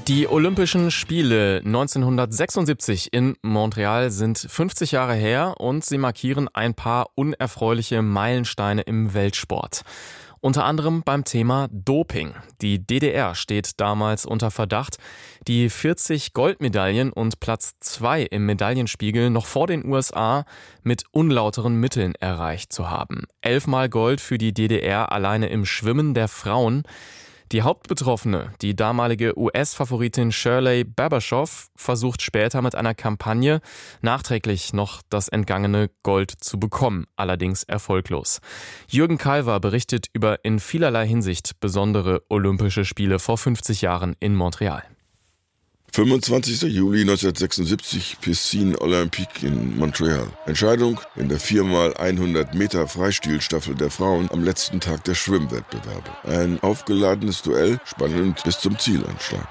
Die Olympischen Spiele 1976 in Montreal sind 50 Jahre her und sie markieren ein paar unerfreuliche Meilensteine im Weltsport. Unter anderem beim Thema Doping. Die DDR steht damals unter Verdacht, die 40 Goldmedaillen und Platz 2 im Medaillenspiegel noch vor den USA mit unlauteren Mitteln erreicht zu haben. 11-mal Gold für die DDR alleine im Schwimmen der Frauen. Die Hauptbetroffene, die damalige US-Favoritin Shirley Babashoff, versucht später mit einer Kampagne nachträglich noch das entgangene Gold zu bekommen, allerdings erfolglos. Jürgen Kalver berichtet über in vielerlei Hinsicht besondere Olympische Spiele vor 50 Jahren in Montreal. 25. Juli 1976, Piscine Olympique in Montreal. Entscheidung in der 4x100 Meter Freistilstaffel der Frauen am letzten Tag der Schwimmwettbewerbe. Ein aufgeladenes Duell, spannend bis zum Zielanschlag.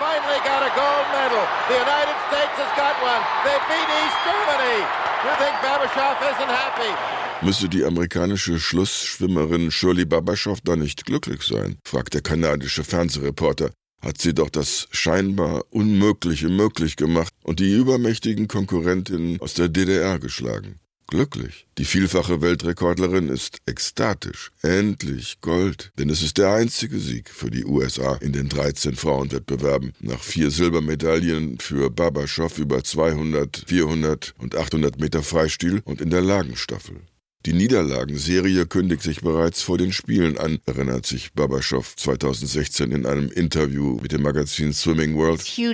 Müsse die amerikanische Schlussschwimmerin Shirley Babashoff da nicht glücklich sein, fragt der kanadische Fernsehreporter. Hat sie doch das scheinbar Unmögliche möglich gemacht und die übermächtigen Konkurrentinnen aus der DDR geschlagen. Glücklich. Die vielfache Weltrekordlerin ist ekstatisch. Endlich Gold. Denn es ist der einzige Sieg für die USA in den 13 Frauenwettbewerben. Nach 4 Silbermedaillen für Babashoff über 200, 400 und 800 Meter Freistil und in der Lagenstaffel. Die Niederlagenserie kündigt sich bereits vor den Spielen an, erinnert sich Babashoff 2016 in einem Interview mit dem Magazin Swimming World. Sie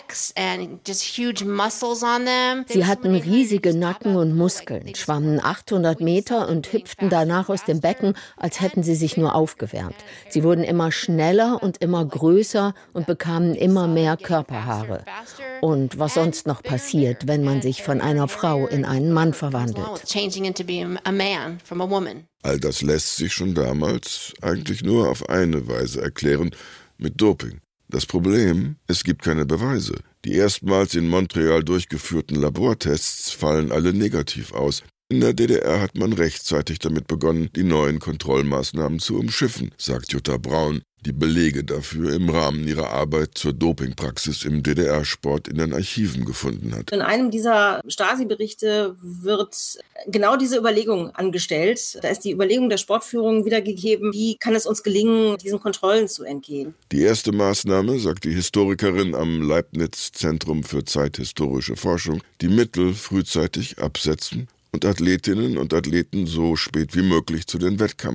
hatten riesige Nacken und Muskeln, schwammen 800 Meter und hüpften danach aus dem Becken, als hätten sie sich nur aufgewärmt. Sie wurden immer schneller und immer größer und bekamen immer mehr Körperhaare. Und was sonst noch passiert, wenn man sich von einer Frau in einen Mann verwandelt. All das lässt sich schon damals eigentlich nur auf eine Weise erklären, mit Doping. Das Problem, es gibt keine Beweise. Die erstmals in Montreal durchgeführten Labortests fallen alle negativ aus. In der DDR hat man rechtzeitig damit begonnen, die neuen Kontrollmaßnahmen zu umschiffen, sagt Jutta Braun, die Belege dafür im Rahmen ihrer Arbeit zur Dopingpraxis im DDR-Sport in den Archiven gefunden hat. In einem dieser Stasi-Berichte wird genau diese Überlegung angestellt. Da ist die Überlegung der Sportführung wiedergegeben, wie kann es uns gelingen, diesen Kontrollen zu entgehen. Die erste Maßnahme, sagt die Historikerin am Leibniz-Zentrum für zeithistorische Forschung, die Mittel frühzeitig absetzen und Athletinnen und Athleten so spät wie möglich zu den Wettkampf